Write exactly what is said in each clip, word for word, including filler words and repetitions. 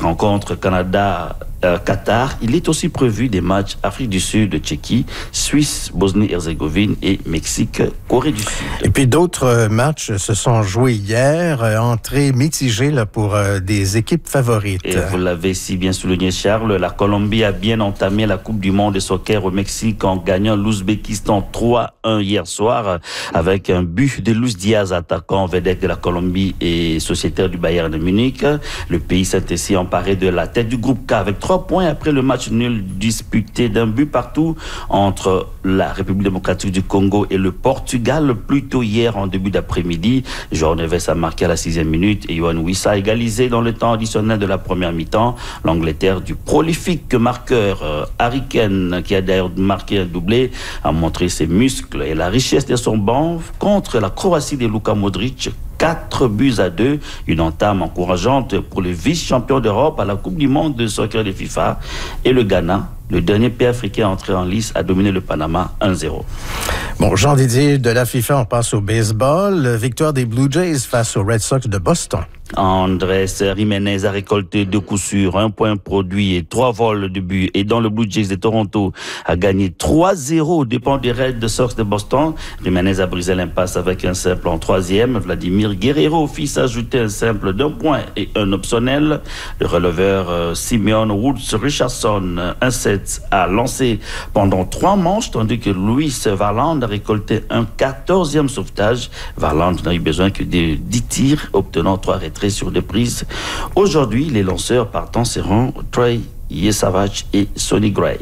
rencontre Canada-Qatar, il est aussi prévu des matchs Afrique du Sud, Tchéquie, Suisse, Bosnie-Herzégovine et Mexique-Corée du Sud. Et puis d'autres matchs se sont joués hier, entrée mitigée là, pour euh, des équipes favorites. Et vous l'avez si bien souligné, Charles, la Colombie a bien entamé la Coupe du Monde de soccer au Mexique en gagnant l'Ouzbékistan trois un hier soir avec un but de Luis Diaz, attaquant vedette de la Colombie et sociétaire du Bayern de Munich. Le pays s'est ainsi emparé de la tête du groupe K avec trois points après le match nul disputé d'un but partout entre la République démocratique du Congo et le Portugal plus tôt hier en début d'après-midi. João Neves a marqué à la sixième minute et Yohan Wissa a égalisé dans le temps additionnel de la première mi-temps. L'Angleterre du prolifique marqueur euh, Harry Kane, qui a d'ailleurs marqué un doublé, a montré ses muscles et la richesse de son banc contre la Croatie de Luka Modric. quatre buts à deux, une entame encourageante pour le vice-champion d'Europe à la Coupe du Monde de soccer de FIFA. Et le Ghana, le dernier pays africain entré en lice, a dominé le Panama un zéro. Bon, Jean-Didier, de la FIFA, on passe au baseball. Victoire des Blue Jays face aux Red Sox de Boston. Andrés Jiménez a récolté deux coups sûrs, un point produit et trois vols de but. Et dans le Blue Jays de Toronto, a gagné trois zéro aux dépens des Red Sox de Boston. Jiménez a brisé l'impasse avec un simple en troisième. Vladimir Guerrero fit s'ajouter un simple d'un point et un optionnel. Le releveur euh, Simeon Woods Richardson, un set, a lancé pendant trois manches, tandis que Luis Varland a récolté un quatorzième sauvetage. Varland n'a eu besoin que de dix tirs, obtenant trois retraits sur deux prises. Aujourd'hui, les lanceurs partant seront Trey Yesavage et Sonny Gray.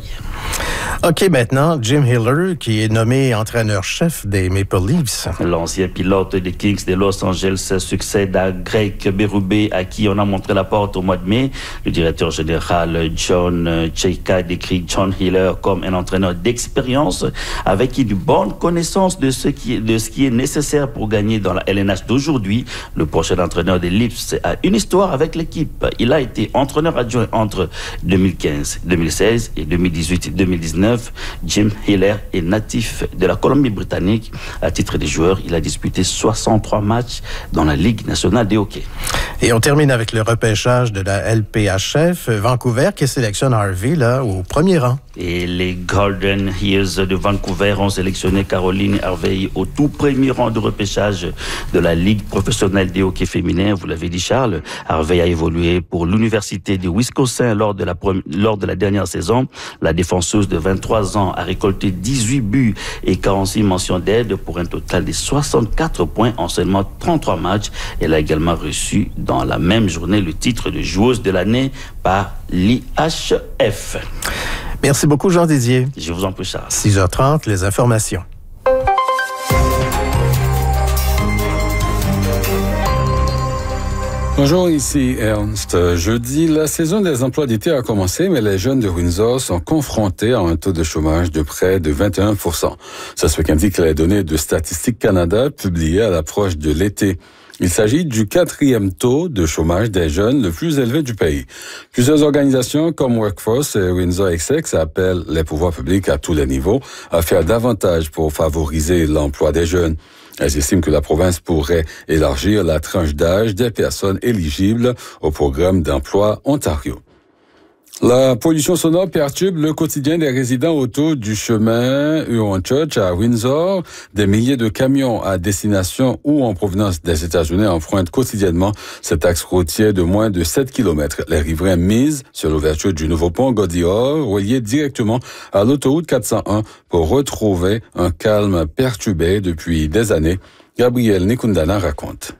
OK, maintenant, Jim Hiller, qui est nommé entraîneur-chef des Maple Leafs. L'ancien pilote des Kings de Los Angeles succède à Greg Berube, à qui on a montré la porte au mois de mai. Le directeur général John Chayka décrit John Hiller comme un entraîneur d'expérience avec une bonne connaissance de ce qui est, de ce qui est nécessaire pour gagner dans la L N H d'aujourd'hui. Le prochain entraîneur des Leafs a une histoire avec l'équipe. Il a été entraîneur adjoint entre deux mille quinze, deux mille seize et deux mille dix-huit, deux mille dix-neuf. Jim Hiller est natif de la Colombie-Britannique. À titre de joueur, il a disputé soixante-trois matchs dans la Ligue nationale de hockey. Et on termine avec le repêchage de la L P H F. Vancouver qui sélectionne Harvey là, au premier rang. Et les Golden Eagles de Vancouver ont sélectionné Caroline Harvey au tout premier rang de repêchage de la Ligue professionnelle de hockey féminin. Vous l'avez dit, Charles, Harvey a évolué pour l'Université du Wisconsin lors de la, pre- lors de la dernière saison. La défenseuse de vingt-trois ans a récolté dix-huit buts et quarante-six mentions d'aide pour un total de soixante-quatre points en seulement trente-trois matchs. Elle a également reçu dans la même journée le titre de joueuse de l'année par l'I H F. Merci beaucoup, Jean Didier. Je vous en prie, Charles. six heures trente, les informations. Bonjour, ici Ernst. Jeudi, la saison des emplois d'été a commencé, mais les jeunes de Windsor sont confrontés à un taux de chômage de près de vingt et un pour cent. C'est ce qu'indiquent les données de Statistique Canada publiées à l'approche de l'été. Il s'agit du quatrième taux de chômage des jeunes le plus élevé du pays. Plusieurs organisations comme Workforce et Windsor Essex appellent les pouvoirs publics à tous les niveaux à faire davantage pour favoriser l'emploi des jeunes. Elles estiment que la province pourrait élargir la tranche d'âge des personnes éligibles au programme d'emploi Ontario. La pollution sonore perturbe le quotidien des résidents autour du chemin Huron Church à Windsor. Des milliers de camions à destination ou en provenance des États-Unis empruntent quotidiennement cet axe routier de moins de sept kilomètres. Les riverains misent sur l'ouverture du nouveau pont Gaudior, relié directement à l'autoroute quatre cent un pour retrouver un calme perturbé depuis des années. Gabriel Nikundana raconte.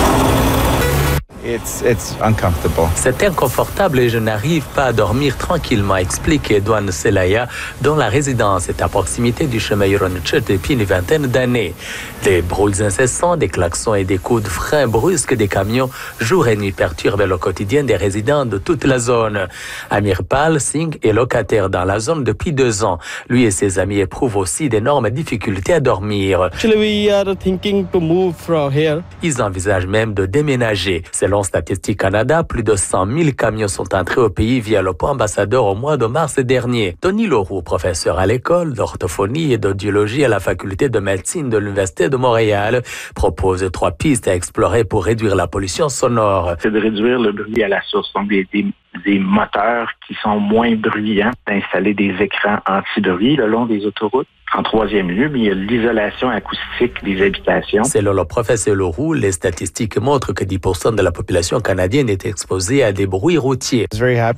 It's, it's uncomfortable. C'est inconfortable et je n'arrive pas à dormir tranquillement, explique Edouane Selaya, dont la résidence est à proximité du chemin Huron Church depuis une vingtaine d'années. Des brouilles incessants, des klaxons et des coups de frein brusques des camions, jour et nuit, perturbent le quotidien des résidents de toute la zone. Amir Pal Singh est locataire dans la zone depuis deux ans. Lui et ses amis éprouvent aussi d'énormes difficultés à dormir. Actually, we are thinking to move from here. Ils envisagent même de déménager. Selon Statistique Canada, plus de cent mille camions sont entrés au pays via le pont Ambassadeur au mois de mars dernier. Tony Leroux, professeur à l'école d'orthophonie et d'audiologie à la faculté de médecine de l'Université de Montréal, propose trois pistes à explorer pour réduire la pollution sonore. C'est de réduire le bruit à la source, donc des, des, des moteurs qui sont moins bruyants, d'installer des écrans anti-bruit le long des autoroutes. En troisième lieu, il y a l'isolation acoustique des habitations. Selon le professeur Leroux, les statistiques montrent que dix pour cent de la population canadienne est exposée à des bruits routiers.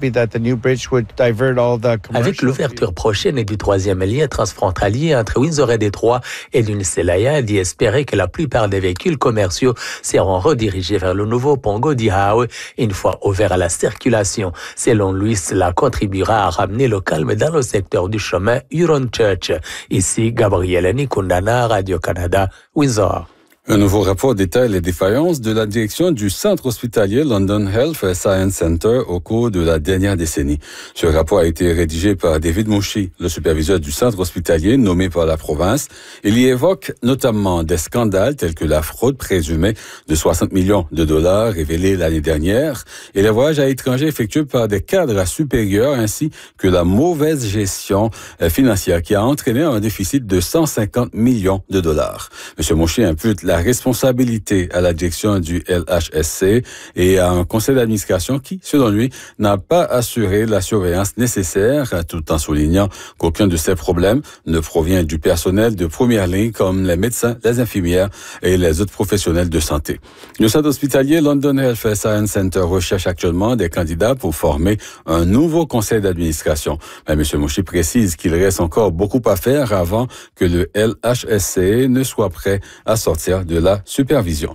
Avec l'ouverture prochaine du troisième lien transfrontalier entre Windsor et Détroit et l'Uncelaya, il est espéré que la plupart des véhicules commerciaux seront redirigés vers le nouveau pont Gordie Howe une fois ouvert à la circulation. Selon lui, cela contribuera à ramener le calme dans le secteur du chemin Huron-Church. Ici, Gabriel Nikundana, Radio-Canada, Windsor. Un nouveau rapport détaille les défaillances de la direction du centre hospitalier London Health Science Center au cours de la dernière décennie. Ce rapport a été rédigé par David Mouchy, le superviseur du centre hospitalier nommé par la province. Il y évoque notamment des scandales tels que la fraude présumée de soixante millions de dollars révélée l'année dernière et les voyages à l'étranger effectués par des cadres supérieurs ainsi que la mauvaise gestion financière qui a entraîné un déficit de cent cinquante millions de dollars. M. Mouchy impute la responsabilité à la direction du L H S C et à un conseil d'administration qui, selon lui, n'a pas assuré la surveillance nécessaire, tout en soulignant qu'aucun de ces problèmes ne provient du personnel de première ligne comme les médecins, les infirmières et les autres professionnels de santé. Le centre hospitalier London Health Science Center recherche actuellement des candidats pour former un nouveau conseil d'administration. Mais M. Mouchy précise qu'il reste encore beaucoup à faire avant que le L H S C ne soit prêt à sortir de la supervision.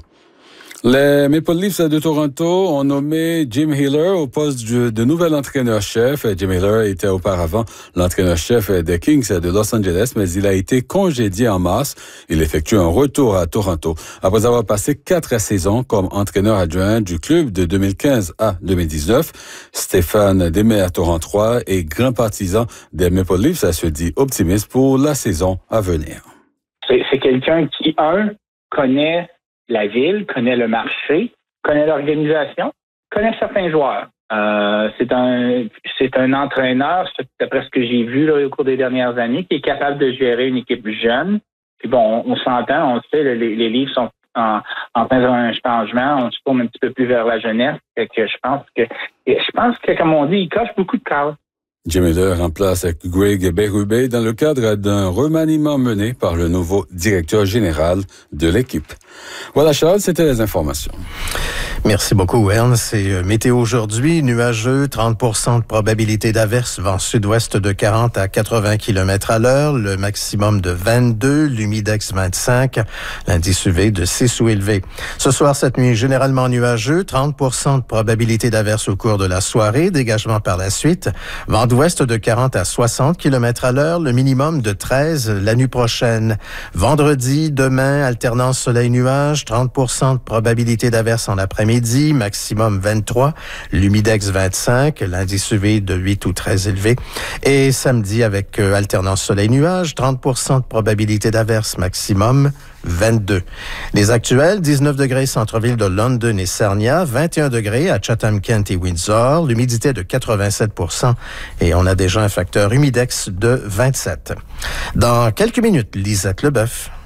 Les Maple Leafs de Toronto ont nommé Jim Hiller au poste de nouvel entraîneur-chef. Jim Hiller était auparavant l'entraîneur-chef des Kings de Los Angeles, mais il a été congédié en mars. Il effectue un retour à Toronto après avoir passé quatre saisons comme entraîneur adjoint du club de deux mille quinze à deux mille dix-neuf. Stéphane Desmarais à Toronto trois et grand partisan des Maple Leafs se dit optimiste pour la saison à venir. C'est, c'est quelqu'un qui, un, connaît la ville, connaît le marché, connaît l'organisation, connaît certains joueurs. Euh, c'est un c'est un entraîneur, d'après ce que j'ai vu là, au cours des dernières années, qui est capable de gérer une équipe jeune. Puis bon, on, on s'entend, on sait, les, les livres sont en, en train d'un changement, on se tourne un petit peu plus vers la jeunesse. Fait que je pense que je pense que, comme on dit, il coche beaucoup de cases. Jim Hiller remplace Greg Berube dans le cadre d'un remaniement mené par le nouveau directeur général de l'équipe. Voilà, Charles, c'était les informations. Merci beaucoup, Ern. C'est météo aujourd'hui, nuageux, trente pour cent de probabilité d'averse, vent sud-ouest de quarante à quatre-vingts kilomètres à l'heure, le maximum de vingt-deux, l'humidex vingt-cinq, l'indice U V de six ou élevé. Ce soir, cette nuit, généralement nuageux, trente pour cent de probabilité d'averse au cours de la soirée, dégagement par la suite, vent d'ouest de quarante à soixante kilomètres à l'heure, le minimum de treize la nuit prochaine. Vendredi, demain, alternance soleil-nuage, trente pour cent de probabilité d'averse en après-midi, maximum vingt-trois, l'humidex vingt-cinq, l'indice U V de huit ou très élevé. Et samedi, avec euh, alternance soleil-nuage, trente pour cent de probabilité d'averse, maximum vingt-deux. Les actuels, dix-neuf degrés centre-ville de London et Sarnia, vingt et un degrés à Chatham-Kent et Windsor, l'humidité de quatre-vingt-sept pour cent et on a déjà un facteur humidex de vingt-sept. Dans quelques minutes, Lisette Leboeuf.